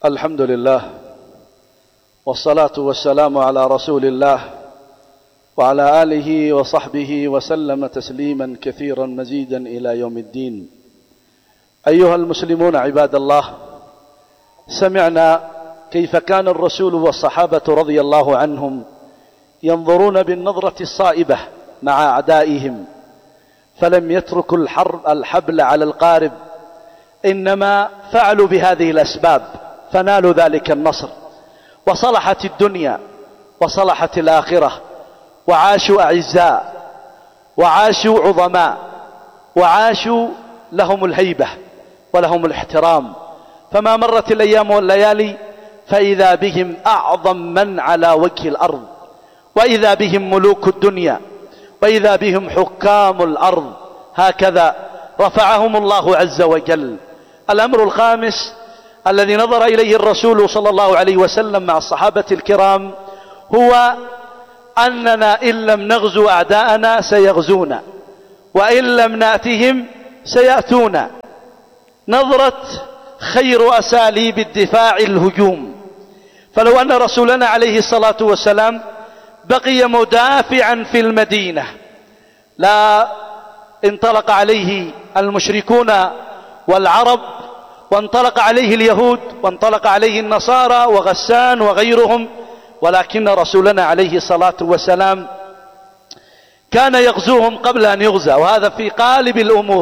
الحمد لله والصلاة والسلام على رسول الله وعلى آله وصحبه وسلم تسليما كثيرا مزيدا إلى يوم الدين. أيها المسلمون عباد الله، سمعنا كيف كان الرسول والصحابة رضي الله عنهم ينظرون بالنظرة الصائبة مع أعدائهم، فلم يتركوا الحبل على القارب، إنما فعلوا بهذه الأسباب فنالوا ذلك النصر، وصلحت الدنيا وصلحت الآخرة، وعاشوا أعزاء وعاشوا عظماء وعاشوا لهم الهيبة ولهم الاحترام. فما مرت الأيام والليالي فإذا بهم أعظم من على وجه الأرض، وإذا بهم ملوك الدنيا، وإذا بهم حكام الأرض. هكذا رفعهم الله عز وجل. الأمر الخامس الذي نظر إليه الرسول صلى الله عليه وسلم مع الصحابة الكرام هو أننا إن لم نغزو أعداءنا سيغزونا، وإن لم نأتهم سيأتونا. نظرة خير أساليب الدفاع الهجوم. فلو أن رسولنا عليه الصلاة والسلام بقي مدافعا في المدينة لا انطلق عليه المشركون والعرب، وانطلق عليه اليهود، وانطلق عليه النصارى وغسان وغيرهم، ولكن رسولنا عليه الصلاة والسلام كان يغزوهم قبل أن يغزى. وهذا في غالب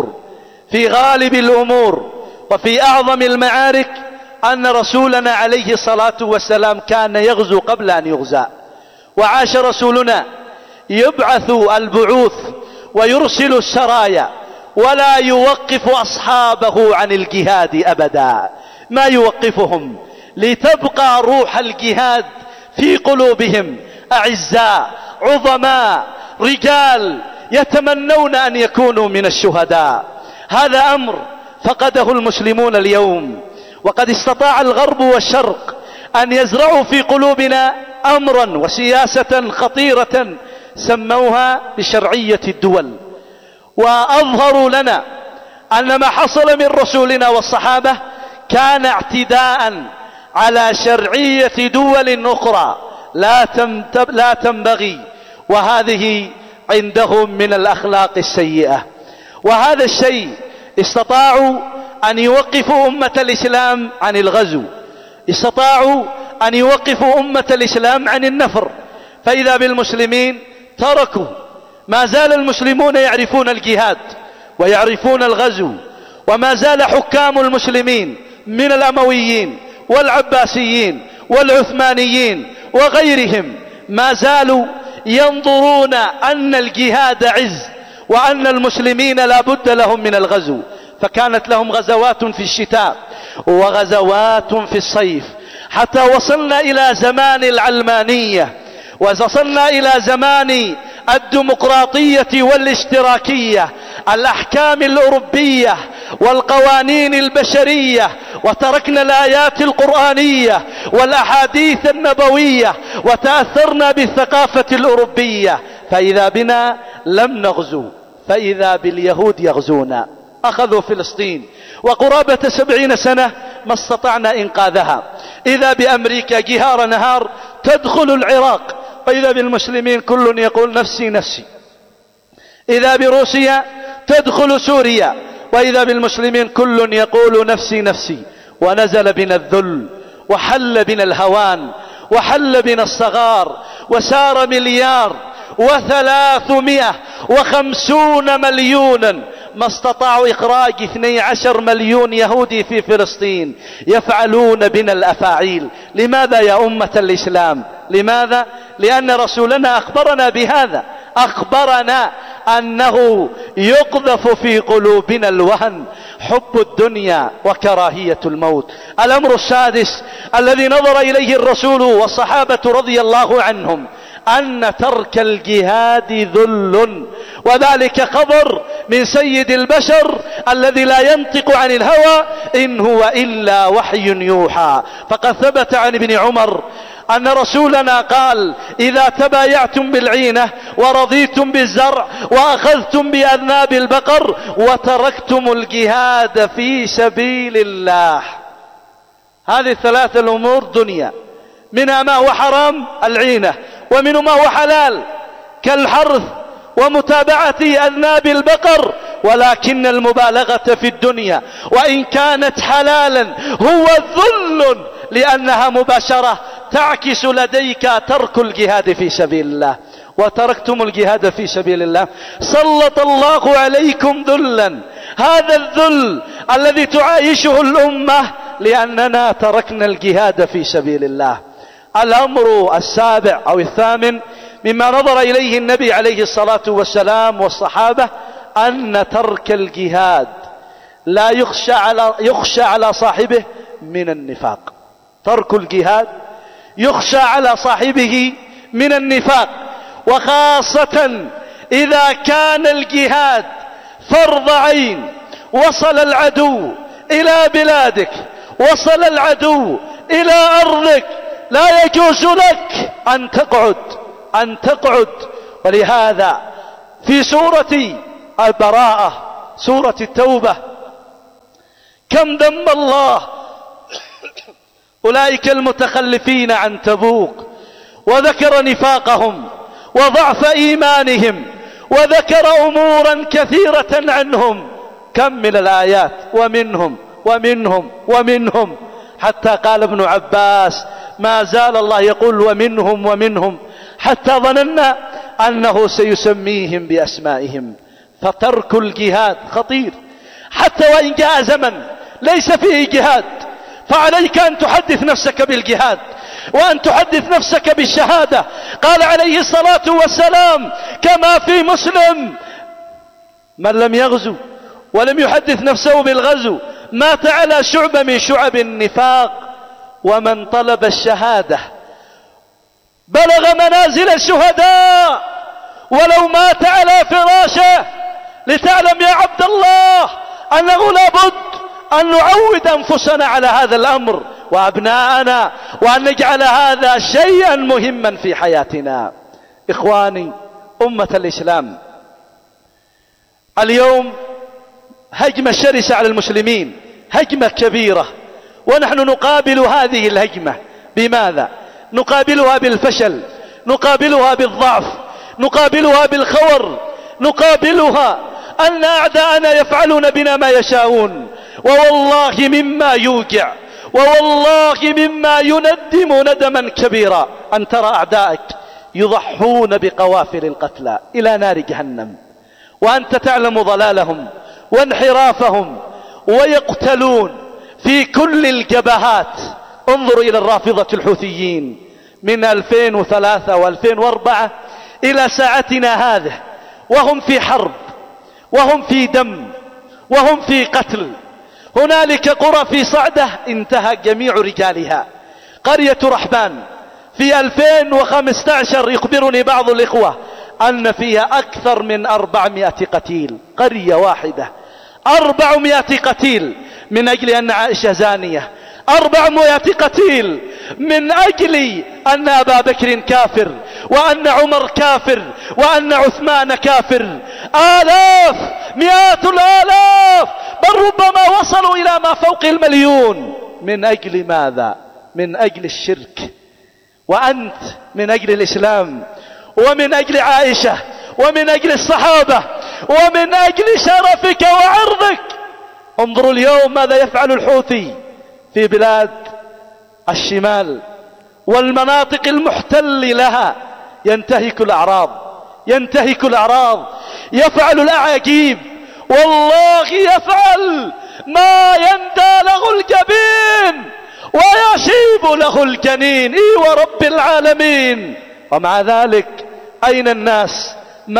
الأمور وفي أعظم المعارك، أن رسولنا عليه الصلاة والسلام كان يغزو قبل أن يغزى. وعاش رسولنا يبعث البعوث ويرسل السرايا ولا يوقف أصحابه عن الجهاد أبدا، ما يوقفهم، لتبقى روح الجهاد في قلوبهم. أعزاء عظماء رجال يتمنون أن يكونوا من الشهداء. هذا أمر فقده المسلمون اليوم، وقد استطاع الغرب والشرق أن يزرعوا في قلوبنا أمرا وسياسة خطيرة سموها بشرعية الدول، وأظهروا لنا أن ما حصل من رسولنا والصحابة كان اعتداء على شرعية دول أخرى لا تنبغي، وهذه عندهم من الأخلاق السيئة. وهذا الشيء استطاعوا أن يوقفوا أمة الإسلام عن الغزو، استطاعوا أن يوقفوا أمة الإسلام عن النفر. فإذا بالمسلمين تركوا. ما زال المسلمون يعرفون الجهاد ويعرفون الغزو، وما زال حكام المسلمين من الأمويين والعباسيين والعثمانيين وغيرهم ما زالوا ينظرون أن الجهاد عز، وأن المسلمين لا بد لهم من الغزو. فكانت لهم غزوات في الشتاء وغزوات في الصيف، حتى وصلنا إلى زمان العلمانية، ووصلنا إلى زمان الديمقراطية والاشتراكية، الأحكام الأوروبية والقوانين البشرية، وتركنا الآيات القرآنية والأحاديث النبوية وتأثرنا بالثقافة الأوروبية. فإذا بنا لم نغزو، فإذا باليهود يغزونا. أخذوا فلسطين وقرابة 70 سنة ما استطعنا إنقاذها. إذا بأمريكا جهار نهار تدخل العراق، وإذا بالمسلمين كل يقول نفسي نفسي. إذا بروسيا تدخل سوريا، وإذا بالمسلمين كل يقول نفسي نفسي. ونزل بنا الذل، وحل بنا الهوان، وحل بنا الصغار، وسار 1,350 مليونا. ما استطاعوا إخراج 12 مليون يهودي في فلسطين، يفعلون بنا الأفاعيل. لماذا يا أمة الإسلام؟ لماذا؟ لأن رسولنا أخبرنا بهذا، أخبرنا أنه يقذف في قلوبنا الوهن، حب الدنيا وكراهية الموت. الأمر السادس الذي نظر إليه الرسول والصحابة رضي الله عنهم أن ترك الجهاد ذل، وذلك خبر من سيد البشر الذي لا ينطق عن الهوى إن هو إلا وحي يوحى. فقد ثبت عن ابن عمر أن رسولنا قال: إذا تبايعتم بالعينة ورضيتم بالزرع وأخذتم بأذناب البقر وتركتم الجهاد في سبيل الله هذه الثلاثة الأمور دنيا، منها ما هو حرام العينة، ومنه ما هو حلال كالحرث ومتابعة أذناب البقر، ولكن المبالغة في الدنيا وإن كانت حلالا هو ذل، لأنها مباشرة تعكس لديك ترك الجهاد في سبيل الله. وتركتم الجهاد في سبيل الله سلط الله عليكم ذلا، هذا الذل الذي تعايشه الأمة لأننا تركنا الجهاد في سبيل الله. الأمر السابع أو الثامن مما نظر إليه النبي عليه الصلاة والسلام والصحابة أن ترك الجهاد لا يخشى على صاحبه من النفاق. ترك الجهاد يخشى على صاحبه من النفاق، وخاصة إذا كان الجهاد فرض عين. وصل العدو إلى بلادك، وصل العدو إلى أرضك، لا يجوز لك أن تقعد. ولهذا في سورة البراءة، سورة التوبة، كم ذم الله أولئك المتخلفين عن تبوك، وذكر نفاقهم وضعف إيمانهم، وذكر أمورا كثيرة عنهم. كم من الآيات، ومنهم ومنهم ومنهم، حتى قال ابن عباس ما زال الله يقول ومنهم ومنهم، حتى ظننا أنه سيسميهم بأسمائهم. فترك الجهاد خطير، حتى وإن جاء زمن ليس فيه جهاد، فعليك أن تحدث نفسك بالجهاد، وأن تحدث نفسك بالشهادة. قال عليه الصلاة والسلام كما في مسلم: من لم يغزو ولم يحدث نفسه بالغزو مات على شعبة من شعب النفاق، ومن طلب الشهادة بلغ منازل الشهداء ولو مات على فراشه. لتعلم يا عبد الله أنه لابد أن نعود أنفسنا على هذا الأمر وأبناءنا، وأن نجعل هذا شيئا مهما في حياتنا. إخواني أمة الإسلام، اليوم هجمة شرسة على المسلمين، هجمة كبيرة، ونحن نقابل هذه الهجمة. بماذا؟ نقابلها بالفشل، نقابلها بالضعف، نقابلها بالخور، نقابلها أن أعداءنا يفعلون بنا ما يشاءون. ووالله مما يوجع، ووالله مما يندم ندما كبيرا أن ترى أعدائك يضحون بقوافل القتلى إلى نار جهنم، وأنت تعلم ضلالهم وانحرافهم، ويقتلون في كل الجبهات. انظر إلى الرافضة الحوثيين من 2003 و2004 إلى ساعتنا هذه، وهم في حرب، وهم في دم، وهم في قتل. هنالك قرى في صعدة انتهى جميع رجالها. قرية رحبان في 2015 يخبرني بعض الإخوة أن فيها أكثر من 400 قتيل. قرية واحدة 400 قتيل من أجل أن عائشة زانية، 400 قتيل من أجل أن أبا بكر كافر، وأن عمر كافر، وأن عثمان كافر. آلاف، مئات الآلاف، بل ربما وصلوا إلى ما فوق 1,000,000. من أجل ماذا؟ من أجل الشرك. وأنت من أجل الإسلام، ومن أجل عائشة، ومن أجل الصحابة، ومن أجل شرفك وعرضك. انظروا اليوم ماذا يفعل الحوثي في بلاد الشمال والمناطق المحتل لها. ينتهك الأعراض، يفعل الأعاجيب، والله يفعل ما يندى له الجبين ويشيب له الجنين. ورب العالمين. ومع ذلك أين الناس؟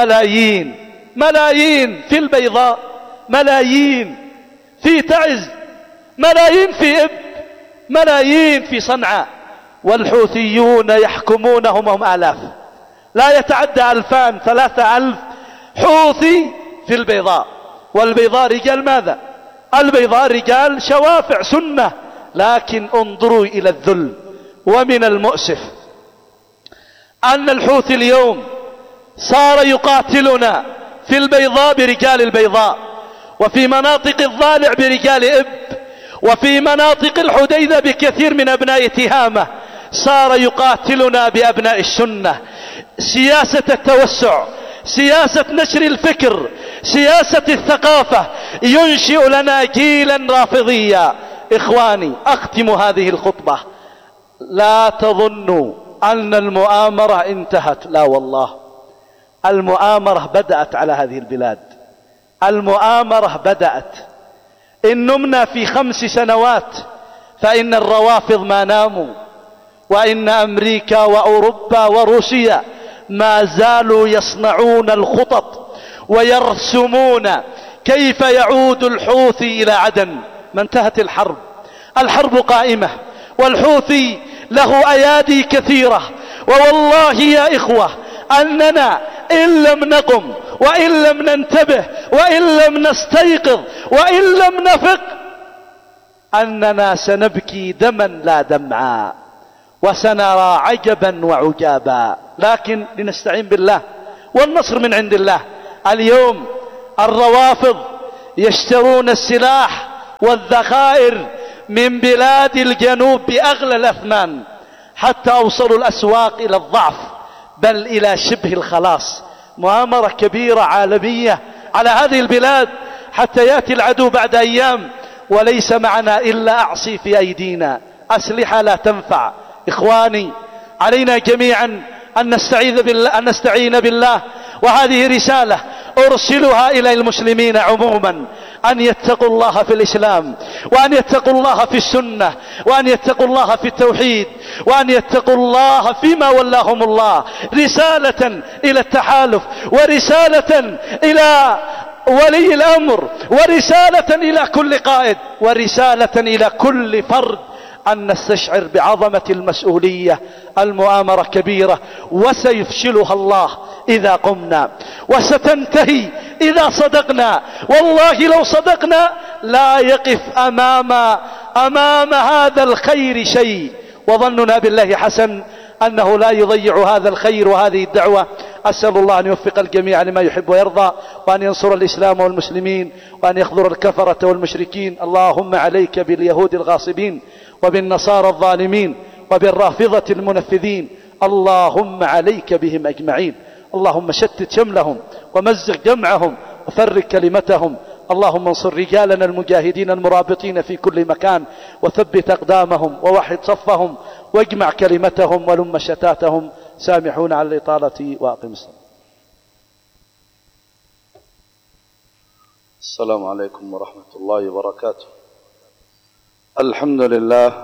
ملايين في البيضاء، ملايين في تعز، ملايين في إب، ملايين في صنعاء، والحوثيون يحكمونهم هم آلاف، لا يتعدى 2000 3000 حوثي في البيضاء. والبيضاء رجال ماذا؟ البيضاء رجال شوافع سنة. لكن انظروا إلى الذل. ومن المؤسف أن الحوثي اليوم صار يقاتلنا في البيضاء برجال البيضاء، وفي مناطق الضالع برجال إب، وفي مناطق الحديدة بكثير من أبناء تهامة صار يقاتلنا بأبناء السنة. سياسة التوسع، سياسة نشر الفكر، سياسة الثقافة ينشئ لنا جيلا رافضيا. إخواني، أختم هذه الخطبة، لا تظنوا أن المؤامرة انتهت، لا والله، المؤامرة بدأت على هذه البلاد، المؤامرة بدأت. إن نمنا في 5 سنوات فإن الروافض ما ناموا، وإن أمريكا وأوروبا وروسيا ما زالوا يصنعون الخطط ويرسمون كيف يعود الحوثي إلى عدن. ما انتهت الحرب، الحرب قائمة، والحوثي له أيادي كثيرة. ووالله يا إخوة أننا إن لم نقم وإن لم ننتبه وإن لم نستيقظ وإن لم نفق أننا سنبكي دما لا دمعا، وسنرى عجبا وعجابا. لكن لنستعين بالله، والنصر من عند الله. اليوم الروافض يشترون السلاح والذخائر من بلاد الجنوب بأغلى الأثمان، حتى أوصلوا الأسواق إلى الضعف بل إلى شبه الخلاص. مؤامرة كبيرة عالمية على هذه البلاد، حتى يأتي العدو بعد أيام وليس معنا إلا أعصي في أيدينا، أسلحة لا تنفع. إخواني، علينا جميعا أن نستعين بالله. وهذه رسالة أرسلها إلى المسلمين عموما، أن يتقوا الله في الإسلام، وأن يتقوا الله في السنة، وأن يتقوا الله في التوحيد، وأن يتقوا الله فيما ولاهم الله. رسالة إلى التحالف، ورسالة إلى ولي الأمر، ورسالة إلى كل قائد، ورسالة إلى كل فرد، أن نستشعر بعظمة المسؤولية. المؤامرة كبيرة وسيفشلها الله إذا قمنا، وستنتهي إذا صدقنا. والله لو صدقنا لا يقف أمام هذا الخير شيء، وظننا بالله حسن أنه لا يضيع هذا الخير وهذه الدعوة. أسأل الله أن يوفق الجميع لما يحب ويرضى، وأن ينصر الإسلام والمسلمين، وأن يخذر الكفرة والمشركين. اللهم عليك باليهود الغاصبين، وبالنصارى الظالمين، وبالرافضة المنفذين. اللهم عليك بهم أجمعين. اللهم شتت شملهم ومزق جمعهم وفرق كلمتهم. اللهم انصر رجالنا المجاهدين المرابطين في كل مكان، وثبت أقدامهم، ووحد صفهم، واجمع كلمتهم، ولم شتاتهم. سامحون على الإطالة، وأقم الصلاة. السلام عليكم ورحمة الله وبركاته. الحمد لله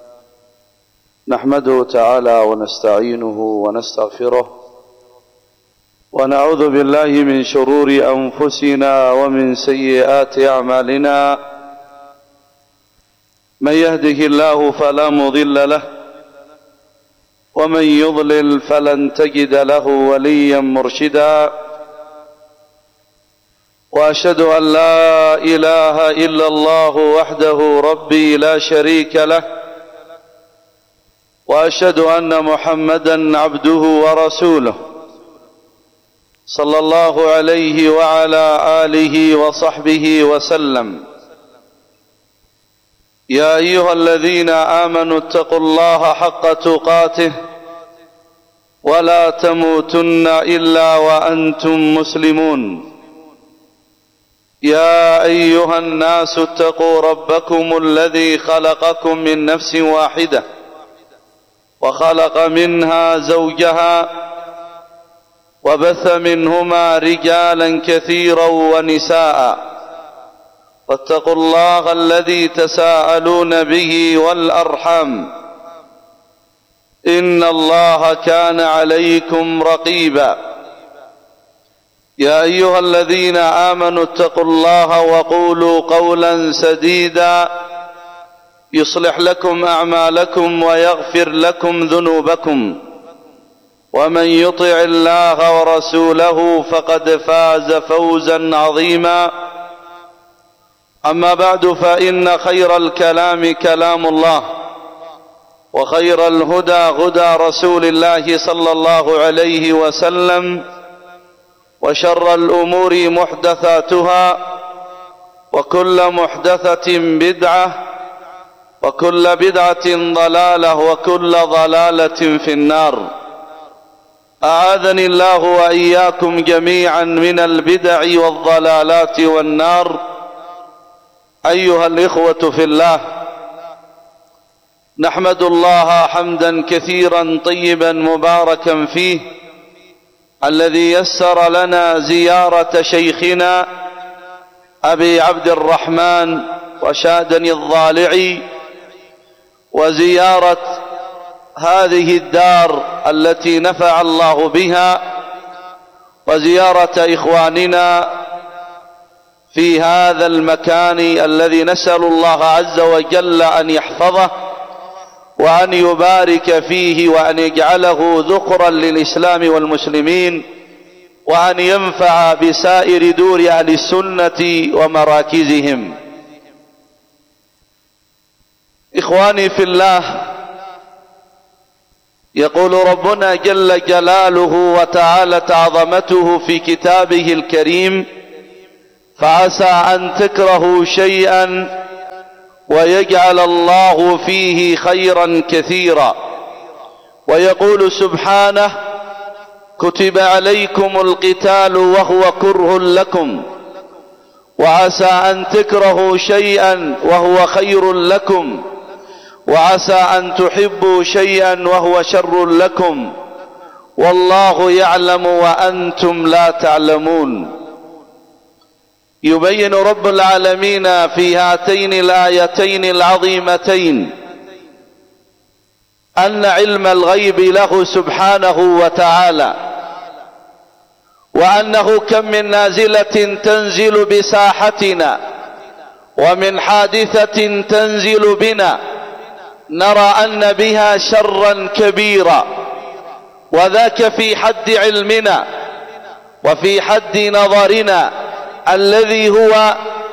نحمده تعالى ونستعينه ونستغفره، ونعوذ بالله من شرور أنفسنا ومن سيئات أعمالنا. من يهده الله فلا مضل له، ومن يضلل فلن تجد له وليا مرشدا. وأشهد أن لا إله إلا الله وحده ربي لا شريك له، وأشهد أن محمدا عبده ورسوله، صلى الله عليه وعلى آله وصحبه وسلم. يا أيها الذين آمنوا اتقوا الله حق تقاته، ولا تموتن إلا وأنتم مسلمون. يا أيها الناس اتقوا ربكم الذي خلقكم من نفس واحدة، وخلق منها زوجها، وبث منهما رجالا كثيرا ونساء. واتقوا الله الذي تساءلون به والأرحام، إن الله كان عليكم رقيبا. يا أيها الذين آمنوا اتقوا الله وقولوا قولا سديدا، يصلح لكم أعمالكم ويغفر لكم ذنوبكم، ومن يطع الله ورسوله فقد فاز فوزا عظيما. أما بعد، فإن خير الكلام كلام الله، وخير الهدى هدى رسول الله صلى الله عليه وسلم، وشر الأمور محدثاتها، وكل محدثة بدعة، وكل بدعة ضلالة وكل ضلالة في النار. أعاذني الله وإياكم جميعا من البدع والضلالات والنار. أيها الإخوة في الله، نحمد الله حمدا كثيرا طيبا مباركا فيه، الذي يسر لنا زيارة شيخنا أبي عبد الرحمن وشادني الضالعي، وزيارة هذه الدار التي نفع الله بها، وزيارة إخواننا في هذا المكان الذي نسأل الله عز وجل أن يحفظه وأن يبارك فيه وأن يجعله ذخرا للإسلام والمسلمين، وأن ينفع بسائر دور أهل السنة ومراكزهم. إخواني في الله، يقول ربنا جل جلاله وتعالت عظمته في كتابه الكريم: فعسى أن تكرهوا شيئا ويجعل الله فيه خيرا كثيرا. ويقول سبحانه: كتب عليكم القتال وهو كره لكم وعسى أن تكرهوا شيئا وهو خير لكم وعسى أن تحبوا شيئا وهو شر لكم والله يعلم وأنتم لا تعلمون. يبين رب العالمين في هاتين الآيتين العظيمتين أن علم الغيب له سبحانه وتعالى، وأنه كم من نازلة تنزل بساحتنا ومن حادثة تنزل بنا نرى أن بها شرا كبيرا، وذاك في حد علمنا وفي حد نظرنا الذي هو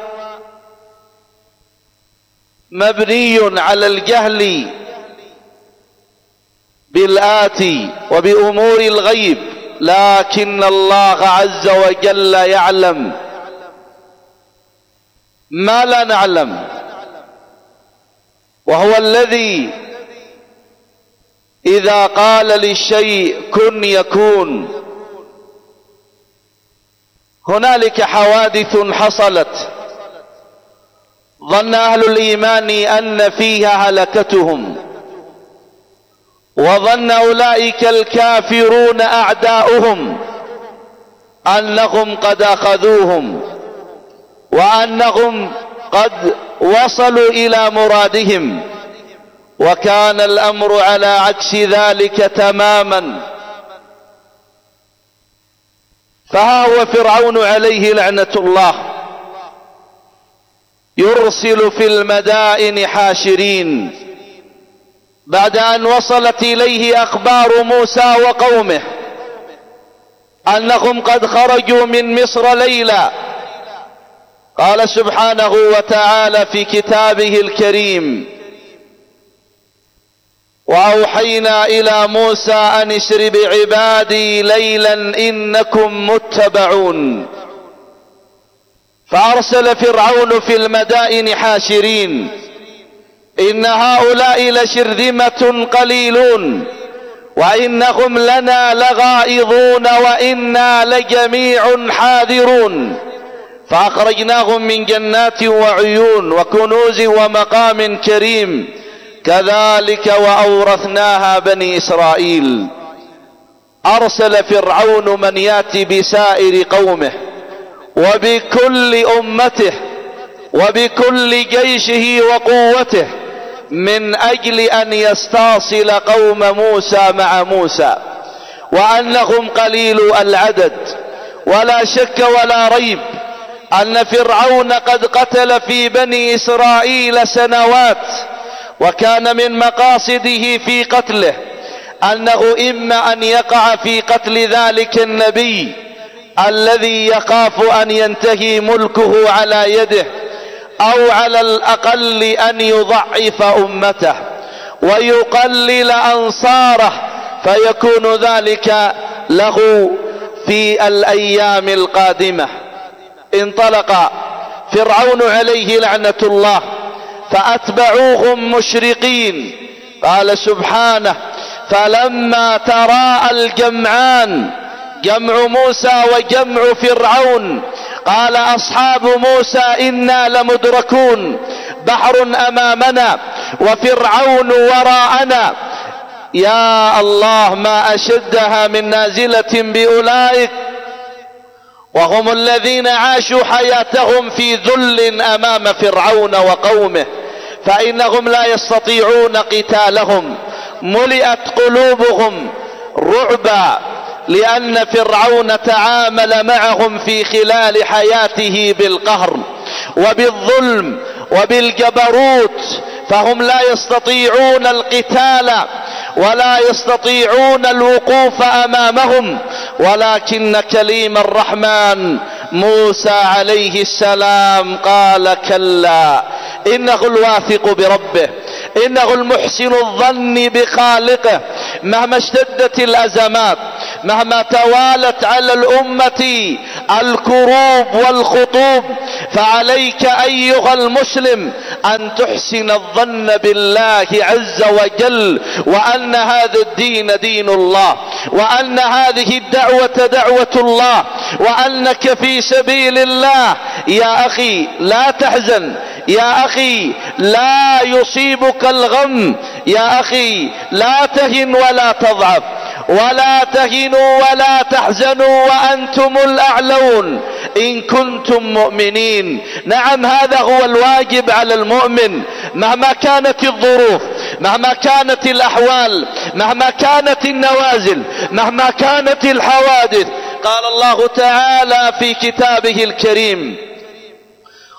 مبني على الجهل بالآتي وبأمور الغيب، لكن الله عز وجل يعلم ما لا نعلم، وهو الذي إذا قال للشيء كن يكون. هنالك حوادث حصلت ظن أهل الإيمان أن فيها هلكتهم، وظن أولئك الكافرون أعداؤهم أنهم قد أخذوهم وأنهم قد وصلوا إلى مرادهم، وكان الأمر على عكس ذلك تماما. فها هو فرعون عليه لعنة الله يرسل في المدائن حاشرين بعد أن وصلت إليه أخبار موسى وقومه أنهم قد خرجوا من مصر ليلا. قال سبحانه وتعالى في كتابه الكريم: وأوحينا إلى موسى أن اسر بعبادي ليلا إنكم متبعون. فأرسل فرعون في المدائن حاشرين: إن هؤلاء لشرذمة قليلون وإنهم لنا لغائظون وإنا لجميع حاذرون. فأخرجناهم من جنات وعيون وكنوز ومقام كريم كذلك وأورثناها بني إسرائيل. أرسل فرعون من يأتي بسائر قومه وبكل أمته وبكل جيشه وقوته من أجل أن يستاصل قوم موسى مع موسى، وأنهم قليل العدد. ولا شك ولا ريب أن فرعون قد قتل في بني إسرائيل سنوات، وكان من مقاصده في قتله أنه إما أن يقع في قتل ذلك النبي الذي يخاف أن ينتهي ملكه على يده، أو على الأقل أن يضعف أمته ويقلل أنصاره، فيكون ذلك له في الأيام القادمة. انطلق فرعون عليه لعنة الله فأتبعوهم مشرقين. قال سبحانه: فلما تراءى الجمعان، جمع موسى وجمع فرعون، قال أصحاب موسى إنا لمدركون، بحر أمامنا وفرعون وراءنا. يا الله، ما أشدها من نازلة بأولئك، وهم الذين عاشوا حياتهم في ذل أمام فرعون وقومه، فإنهم لا يستطيعون قتالهم. ملئت قلوبهم رعبا لأن فرعون تعامل معهم في خلال حياته بالقهر وبالظلم وبالجبروت، فهم لا يستطيعون القتال ولا يستطيعون الوقوف أمامهم. ولكن كليم الرحمن موسى عليه السلام قال: كلا، إنه الواثق بربه، إنه المحسن الظن بخالقه. مهما اشتدت الأزمات، مهما توالت على الأمة الكروب والخطوب، فعليك أيها المسلم أن تحسن الظن بالله عز وجل، وأن هذا الدين دين الله، وأن هذه الدعوة دعوة الله، وأنك في سبيل الله. يا أخي لا تحزن، يا أخي لا يصيبك الغم، يا أخي لا تهن ولا تضعف، ولا تهنوا ولا تحزنوا وأنتم الأعلون إن كنتم مؤمنين. نعم، هذا هو الواجب على المؤمن مهما كانت الظروف، مهما كانت الأحوال، مهما كانت النوازل، مهما كانت الحوادث. قال الله تعالى في كتابه الكريم: